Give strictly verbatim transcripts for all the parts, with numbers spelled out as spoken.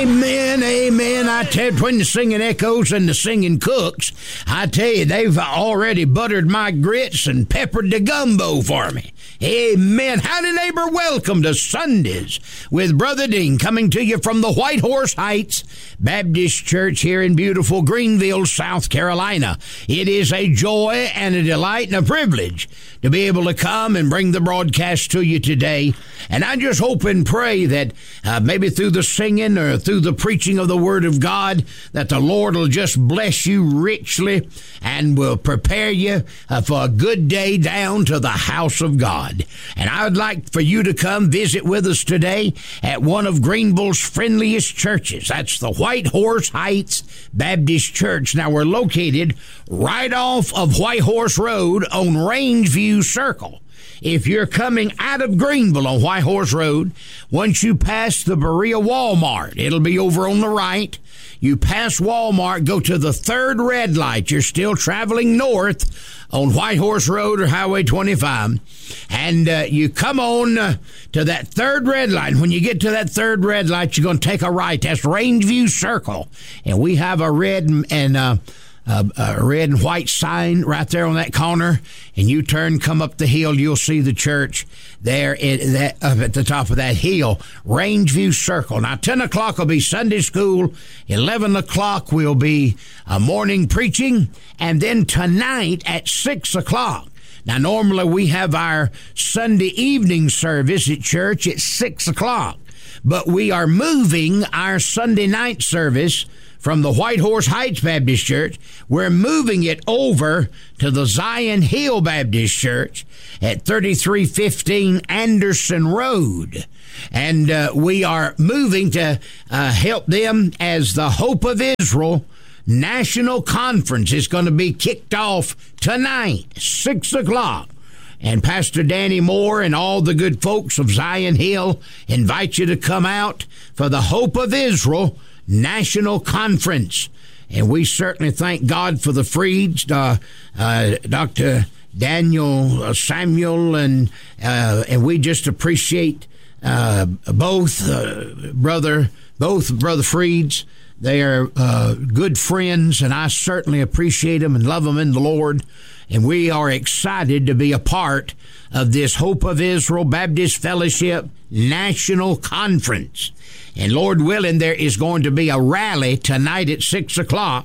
Amen, amen. I tell you, between the singing echoes and the singing cooks, I tell you, they've already buttered my grits and peppered the gumbo for me. Amen. Howdy, neighbor. Welcome to Sundays with Brother Dean, coming to you from the White Horse Heights Baptist Church here in beautiful Greenville, South Carolina. It is a joy and a delight and a privilege to be able to come and bring the broadcast to you today. And I just hope and pray that uh, maybe through the singing or through the preaching of the Word of God, that the Lord will just bless you richly and will prepare you uh, for a good day down to the house of God. And I would like for you to come visit with us today at one of Greenville's friendliest churches. That's the White Horse Heights Baptist Church. Now, we're located right off of White Horse Road on Rangeview Circle. If you're coming out of Greenville on White Horse Road, once you pass the Berea Walmart, it'll be over on the right. You pass Walmart, go to the third red light. You're still traveling north on White Horse Road or Highway twenty-five. And uh, you come on uh, to that third red light. When you get to that third red light, you're going to take a right. That's Rangeview Circle. And we have a red and uh, uh, a red and white sign right there on that corner. And you turn, come up the hill, you'll see the church there at, that, up at the top of that hill, Rangeview Circle. Now, ten o'clock will be Sunday school. eleven o'clock will be uh, morning preaching. And then tonight at six o'clock. Now, normally we have our Sunday evening service at church at six o'clock. But we are moving our Sunday night service from the White Horse Heights Baptist Church. We're moving it over to the Zion Hill Baptist Church at thirty-three fifteen Anderson Road. And uh, we are moving to uh, help them as the Hope of Israel National Conference is going to be kicked off tonight, six o'clock. And Pastor Danny Moore and all the good folks of Zion Hill invite you to come out for the Hope of Israel National Conference. And we certainly thank God for the Freeds, uh, uh, Doctor Daniel uh, Samuel, and uh, and we just appreciate uh, both uh, brother, both brother Freeds. They are uh, good friends, and I certainly appreciate them and love them in the Lord. And we are excited to be a part of this Hope of Israel Baptist Fellowship National Conference. And Lord willing, there is going to be a rally tonight at six o'clock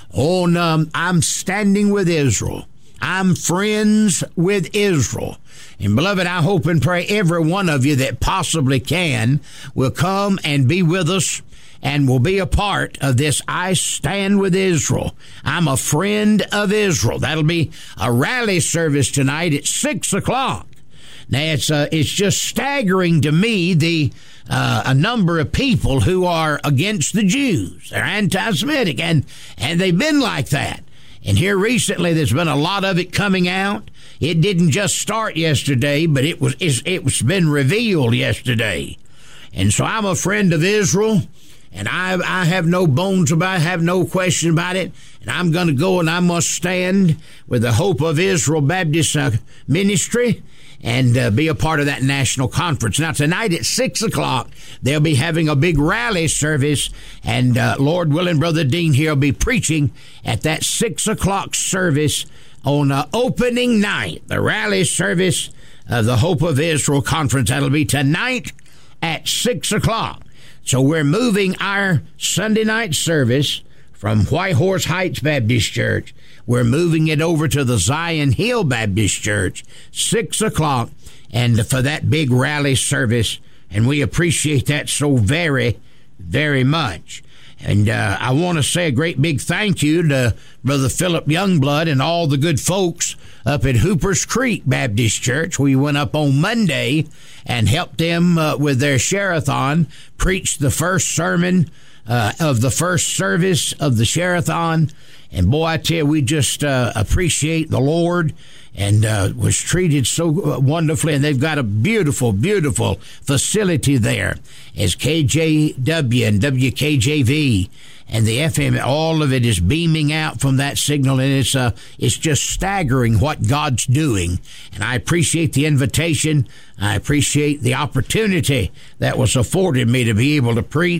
on um, I'm Standing with Israel. I'm Friends with Israel. And beloved, I hope and pray every one of you that possibly can will come and be with us and will be a part of this I Stand with Israel. I'm a friend of Israel. That'll be a rally service tonight at six o'clock. Now, it's uh, it's just staggering to me the uh, a number of people who are against the Jews. They're anti-Semitic, and, and they've been like that. And here recently, there's been a lot of it coming out. It didn't just start yesterday, but it was it's, it was been revealed yesterday. And so I'm a friend of Israel. And I I have no bones about it, have no question about it. And I'm going to go and I must stand with the Hope of Israel Baptist uh, Ministry and uh, be a part of that national conference. Now, tonight at six o'clock, they'll be having a big rally service. And uh, Lord willing, Brother Dean here will be preaching at that six o'clock service on uh, opening night, the rally service of the Hope of Israel Conference. That'll be tonight at six o'clock. So we're moving our Sunday night service from White Horse Heights Baptist Church. We're moving it over to the Zion Hill Baptist Church, six o'clock, and for that big rally service. And we appreciate that so very, very much. And uh, I want to say a great big thank you to Brother Philip Youngblood and all the good folks up at Hoopers Creek Baptist Church. We went up on Monday and helped them uh, with their share-a-thon, preached the first sermon uh, of the first service of the share-a-thon. And boy, I tell you, we just uh, appreciate the Lord and uh, was treated so wonderfully. And they've got a beautiful, beautiful facility there as K J W and W K J V and the F M. All of it is beaming out from that signal, and it's uh, it's just staggering what God's doing. And I appreciate the invitation. I appreciate the opportunity that was afforded me to be able to preach.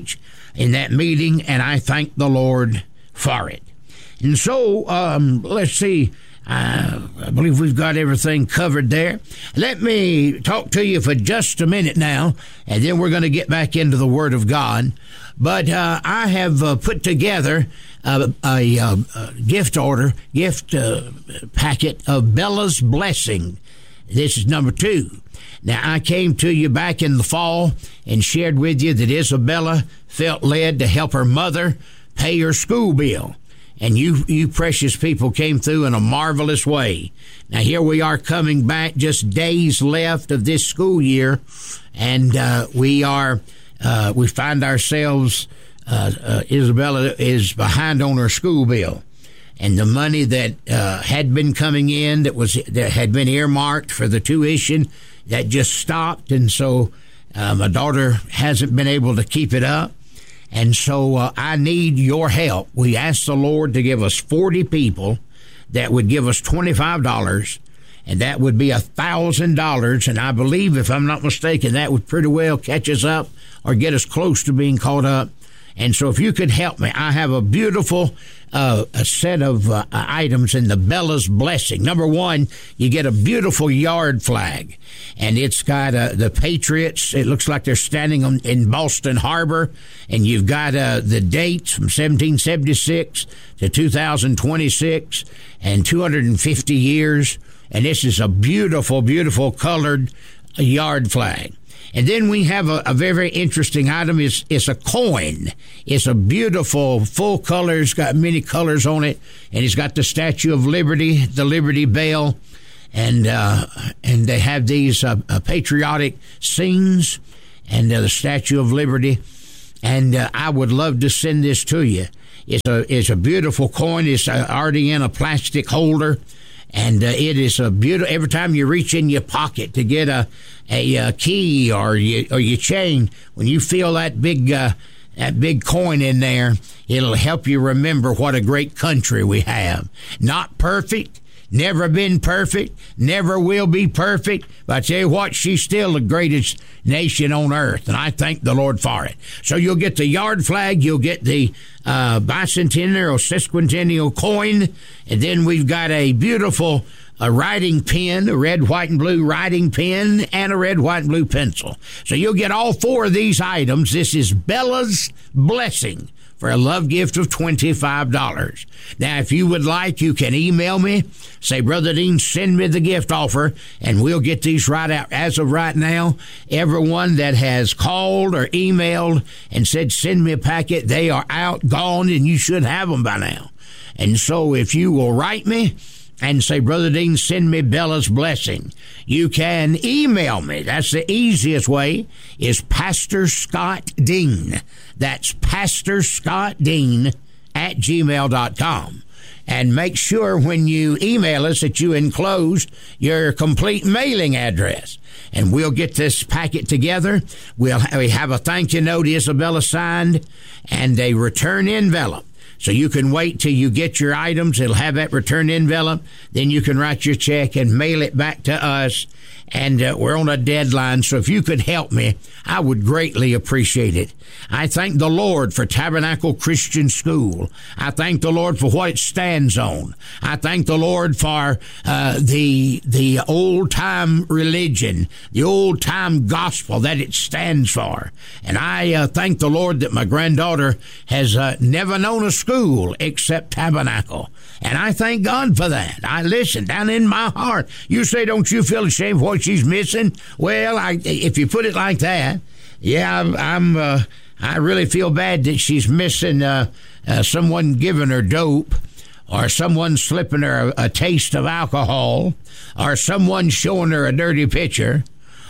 in that meeting, and I thank the Lord for it. And so, um, let's see, uh, I believe we've got everything covered there. Let me talk to you for just a minute now, and then we're going to get back into the Word of God. But uh, I have uh, put together a, a, a, a gift order, gift uh, packet of Bella's Blessing. This is number two. Now, I came to you back in the fall and shared with you that Isabella felt led to help her mother pay her school bill. And you, you precious people came through in a marvelous way. Now, here we are coming back, just days left of this school year, and uh, we are, uh, we find ourselves, uh, uh, Isabella is behind on her school bill. And the money that uh, had been coming in, that was that had been earmarked for the tuition, that just stopped. And so uh, my daughter hasn't been able to keep it up. And so uh, I need your help. We asked the Lord to give us forty people that would give us twenty-five dollars, and that would be one thousand dollars. And I believe, if I'm not mistaken, that would pretty well catch us up or get us close to being caught up. And so if you could help me, I have a beautiful uh, a set of uh, items in the Bella's Blessing. Number one, you get a beautiful yard flag, and it's got uh, the Patriots. It looks like they're standing on, in Boston Harbor, and you've got uh, the dates from seventeen seventy-six to two thousand twenty-six and two hundred fifty years. And this is a beautiful, beautiful colored yard flag. And then we have a, a very interesting item. It's, it's a coin. It's a beautiful, full color. It's got many colors on it. And it's got the Statue of Liberty, the Liberty Bell. And uh, and they have these uh, uh, patriotic scenes and uh, the Statue of Liberty. And uh, I would love to send this to you. It's a, it's a beautiful coin. It's uh, already in a plastic holder. And uh, it is a beautiful. Every time you reach in your pocket to get a a, a key or you, or your chain, when you feel that big uh, that big coin in there, it'll help you remember what a great country we have. Not perfect, never been perfect, never will be perfect. But I tell you what, she's still the greatest nation on earth, and I thank the Lord for it. So you'll get the yard flag, you'll get the uh, bicentennial or sesquicentennial coin, and then we've got a beautiful a writing pen, a red, white, and blue writing pen, and a red, white, and blue pencil. So you'll get all four of these items. This is Bella's Blessing for a love gift of twenty-five dollars. Now, if you would like, you can email me. Say, Brother Dean, send me the gift offer, and we'll get these right out. As of right now, everyone that has called or emailed and said, send me a packet, they are out, gone, and you should have them by now. And so if you will write me and say, Brother Dean, send me Bella's Blessing, you can email me. That's the easiest way, is Pastor Scott Dean. That's Pastor Scott Dean at gmail dot com. And make sure when you email us that you enclose your complete mailing address. And we'll get this packet together. We'll we have a thank you note Isabella signed and a return envelope. So you can wait till you get your items. It'll have that return envelope. Then you can write your check and mail it back to us. And uh, we're on a deadline, so if you could help me, I would greatly appreciate it. I thank the Lord for Tabernacle Christian School. I thank the Lord for what it stands on. I thank the Lord for uh, the the old-time religion, the old-time gospel that it stands for. And I uh, thank the Lord that my granddaughter has uh, never known a school except Tabernacle. And I thank God for that. I listen down in my heart. You say, don't you feel ashamed of what she's missing? Well, I, if you put it like that, yeah, I'm, I'm uh, I really feel bad that she's missing uh, uh, someone giving her dope, or someone slipping her a, a taste of alcohol, or someone showing her a dirty picture,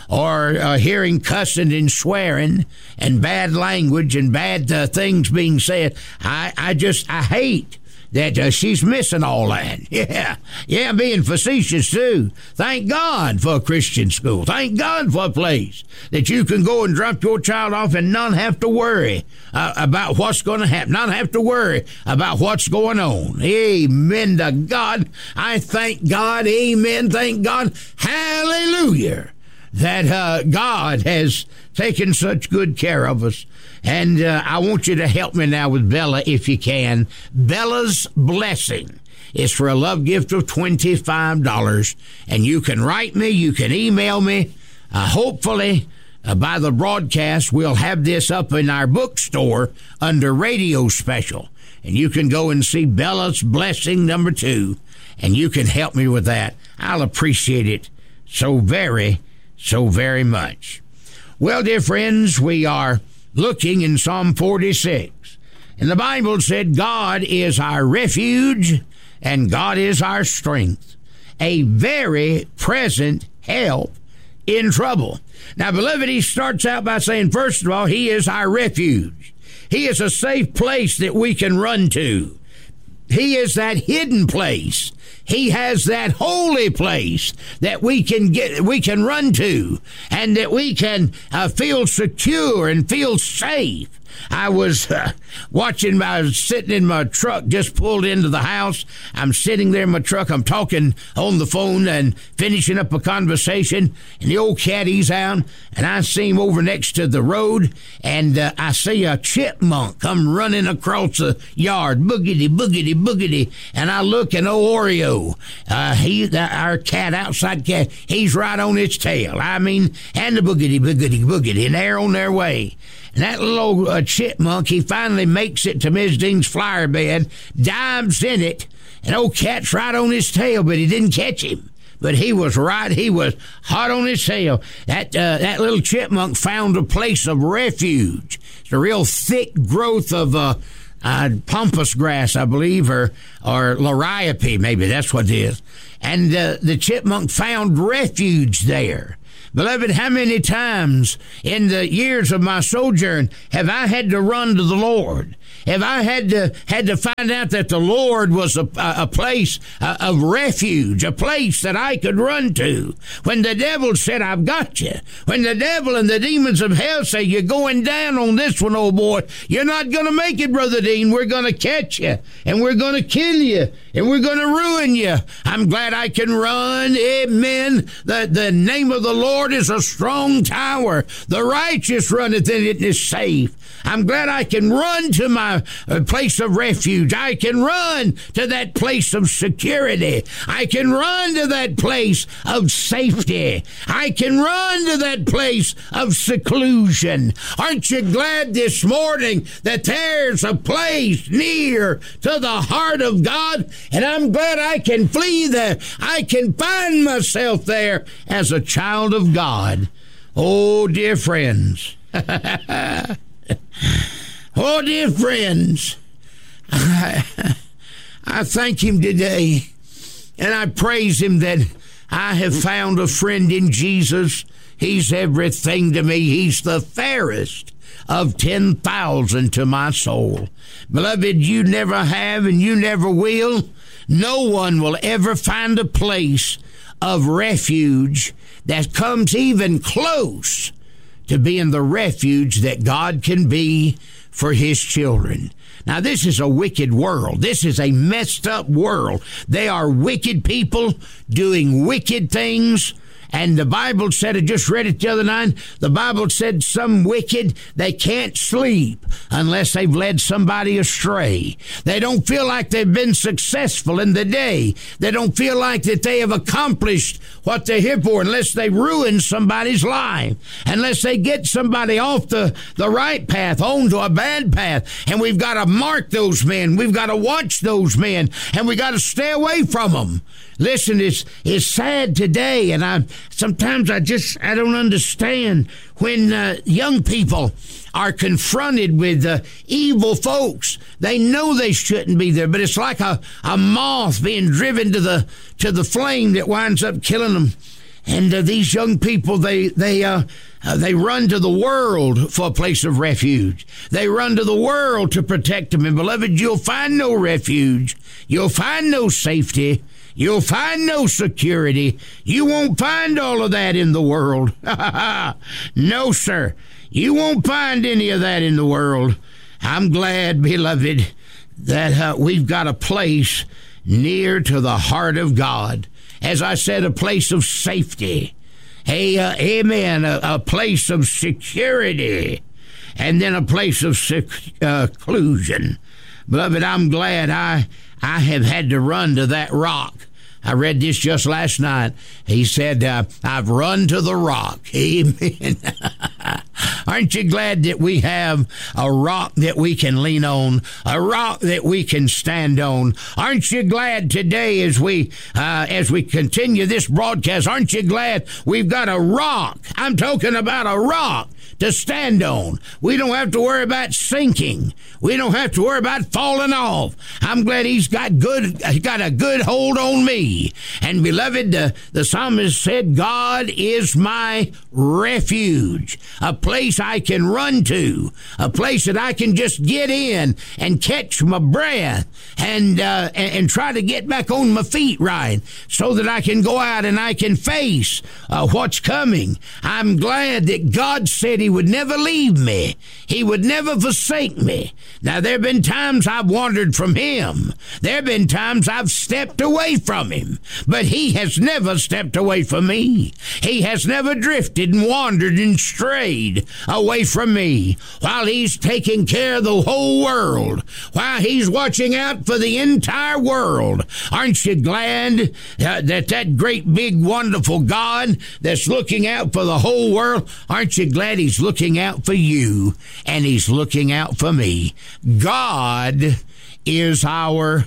or uh, hearing cussing and swearing and bad language and bad uh, things being said. I, I just, I hate that uh, she's missing all that. Yeah, yeah, being facetious too. Thank God for a Christian school. Thank God for a place that you can go and drop your child off and not have to worry uh, about what's going to happen, not have to worry about what's going on. Amen to God. I thank God. Amen. Thank God. Hallelujah. That uh, God has taken such good care of us. And uh, I want you to help me now with Bella if you can. Bella's Blessing is for a love gift of twenty-five dollars. And you can write me, you can email me. Uh, hopefully, uh, by the broadcast, we'll have this up in our bookstore under Radio Special. And you can go and see Bella's Blessing number two. And you can help me with that. I'll appreciate it so very, so very much. Well, dear friends, we are looking in Psalm forty-six. And the Bible said, God is our refuge and God is our strength, a very present help in trouble. Now, beloved, he starts out by saying, first of all, he is our refuge. He is a safe place that we can run to. He is that hidden place. He has that holy place that we can get, we can run to, and that we can uh, feel secure and feel safe. I was uh, watching, I was sitting in my truck, just pulled into the house. I'm sitting there in my truck. I'm talking on the phone and finishing up a conversation. And the old caddy's out, and I see him over next to the road, and uh, I see a chipmunk come running across the yard, boogity, boogity, boogity. And I look, and old Oreo, uh, he, the, our cat, outside cat, he's right on its tail. I mean, and the boogity, boogity, boogity, and they're on their way. And that little old uh, chipmunk, he finally makes it to Miz Dean's flower bed, dives in it, and old cat's right on his tail, but he didn't catch him. But he was right, he was hot on his tail. That uh, that little chipmunk found a place of refuge. It's a real thick growth of uh, uh, pampas grass, I believe, or, or liriope, maybe that's what it is. And uh, the chipmunk found refuge there. Beloved, how many times in the years of my sojourn have I had to run to the Lord? Have I had to had to find out that the Lord was a, a place of refuge, a place that I could run to? When the devil said, I've got you. When the devil and the demons of hell say, you're going down on this one, old boy. You're not going to make it, Brother Dean. We're going to catch you, and we're going to kill you, and we're going to ruin you. I'm glad I can run. Amen. The, the name of the Lord is a strong tower. The righteous runneth in it and is safe. I'm glad I can run to my uh, place of refuge. I can run to that place of security. I can run to that place of safety. I can run to that place of seclusion. Aren't you glad this morning that there's a place near to the heart of God? And I'm glad I can flee there. I can find myself there as a child of God. Oh, dear friends. Oh, dear friends, I, I thank him today, and I praise him that I have found a friend in Jesus. He's everything to me. He's the fairest of ten thousand to my soul. Beloved, you never have and you never will. No one will ever find a place of refuge that comes even close to being the refuge that God can be for his children. Now, this is a wicked world. This is a messed up world. They are wicked people doing wicked things. And the Bible said, I just read it the other night, the Bible said some wicked, they can't sleep unless they've led somebody astray. They don't feel like they've been successful in the day. They don't feel like that they have accomplished what they're here for unless they ruin somebody's life, unless they get somebody off the, the right path, onto a bad path. And we've got to mark those men. We've got to watch those men, and we got to stay away from them. Listen, it's, it's sad today, and I sometimes I just, I don't understand when uh, young people are confronted with uh, evil folks. They know they shouldn't be there, but it's like a, a moth being driven to the to the flame that winds up killing them. And uh, these young people, they they uh, uh, they run to the world for a place of refuge. They run to the world to protect them. And beloved, you'll find no refuge. You'll find no safety. You'll find no security. You won't find all of that in the world. No, sir. You won't find any of that in the world. I'm glad, beloved, that uh, we've got a place near to the heart of God. As I said, a place of safety. Hey, uh, amen, a, a place of security. and then a place of seclusion. Beloved, I'm glad I I have had to run to that rock. I read this just last night. He said, uh, I've run to the rock. Amen. Aren't you glad that we have a rock that we can lean on, a rock that we can stand on? Aren't you glad today as we uh, as we continue this broadcast, aren't you glad we've got a rock? I'm talking about a rock to stand on. We don't have to worry about sinking. We don't have to worry about falling off. I'm glad he's got good, he's got a good hold on me. And beloved, the, the psalmist said, God is my refuge, a place I can run to, a place that I can just get in and catch my breath and, uh, and, and try to get back on my feet right so that I can go out and I can face uh, what's coming. I'm glad that God said he would never leave me. He would never forsake me. Now, there have been times I've wandered from him. There have been times I've stepped away from him. But he has never stepped away from me. He has never drifted and wandered and strayed away from me. While he's taking care of the whole world, while he's watching out for the entire world, aren't you glad uh, that that great, big, wonderful God that's looking out for the whole world, aren't you glad he's looking out for you and he's looking out for me? God is our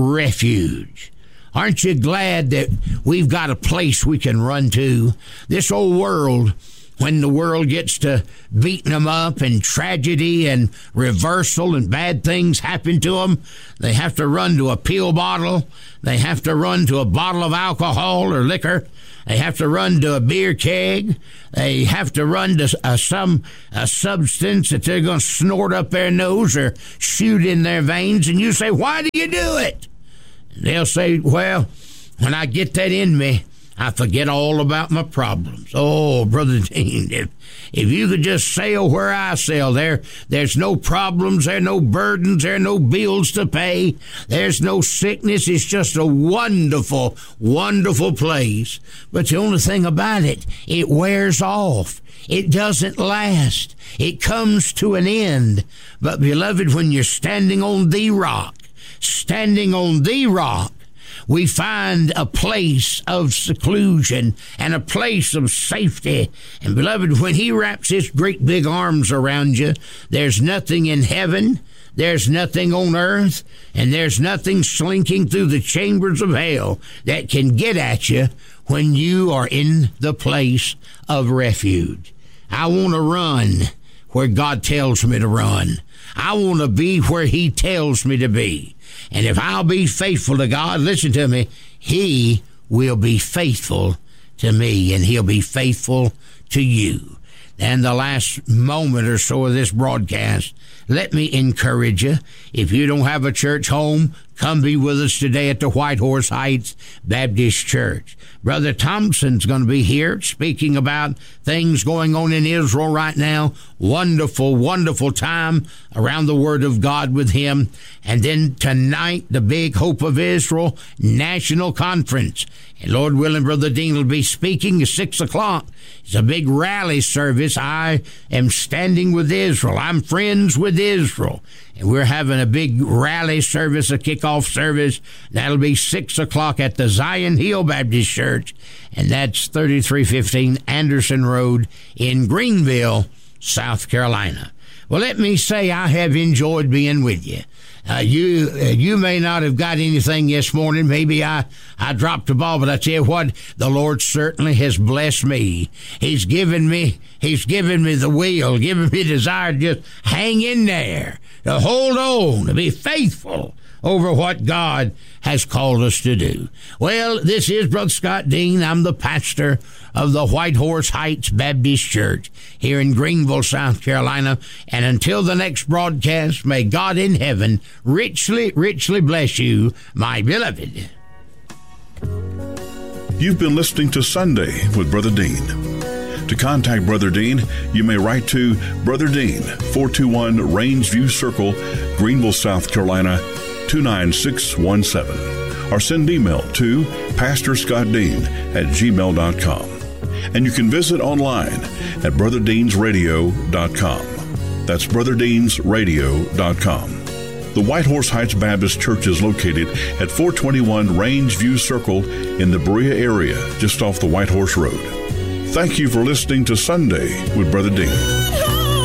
refuge. Aren't you glad that we've got a place we can run to? This old world, when the world gets to beating them up and tragedy and reversal and bad things happen to them, they have to run to a pill bottle. They have to run to a bottle of alcohol or liquor. They have to run to a beer keg. They have to run to uh, some a substance that they're going to snort up their nose or shoot in their veins. And you say, why do you do it? They'll say, well, when I get that in me, I forget all about my problems. Oh, Brother Dean, if, if you could just sail where I sail, there, there's no problems, there are no burdens, there are no bills to pay, there's no sickness. It's just a wonderful, wonderful place. But the only thing about it, it wears off. It doesn't last. It comes to an end. But, beloved, when you're standing on the rock, standing on the rock, we find a place of seclusion and a place of safety. And beloved, when he wraps his great big arms around you, there's nothing in heaven, there's nothing on earth, and there's nothing slinking through the chambers of hell that can get at you when you are in the place of refuge. I want to run where God tells me to run. I want to be where he tells me to be. And if I'll be faithful to God, listen to me, he will be faithful to me, and he'll be faithful to you. And the last moment or so of this broadcast, let me encourage you. If you don't have a church home, come be with us today at the White Horse Heights Baptist Church. Brother Thompson's going to be here speaking about things going on in Israel right now. Wonderful, wonderful time around the Word of God with him. And then tonight, the Big Hope of Israel National Conference. And Lord willing, Brother Dean will be speaking at six o'clock. It's a big rally service. I am standing with Israel. I'm friends with Israel. And we're having a big rally service, a kickoff service. That'll be six o'clock at the Zion Hill Baptist Church. And that's thirty-three fifteen Anderson Road in Greenville, South Carolina. Well, let me say I have enjoyed being with you. Uh, you uh, you may not have got anything this morning. Maybe I, I dropped the ball, but I tell you what, the Lord certainly has blessed me. He's given me He's given me the will, given me desire to just hang in there, to hold on, to be faithful over what God has called us to do. Well, this is Brother Scott Dean. I'm the pastor of the White Horse Heights Baptist Church here in Greenville, South Carolina. And until the next broadcast, may God in heaven richly, richly bless you, my beloved. You've been listening to Sunday with Brother Dean. To contact Brother Dean, you may write to Brother Dean, four two one Rangeview Circle, Greenville, South Carolina, two nine six one seven, or send email to pastor scott dean at gmail dot com. And you can visit online at brother deans radio dot com. That's brother deans radio dot com. The White Horse Heights Baptist Church is located at four twenty-one Rangeview Circle in the Berea area, just off the White Horse Road. Thank you for listening to Sunday with Brother Dean.